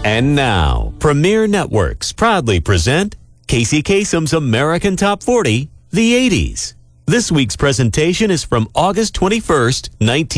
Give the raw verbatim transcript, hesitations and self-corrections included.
And now, Premier Networks proudly present Casey Kasem's American Top forty, the eighties. This week's presentation is from August twenty-first, nineteen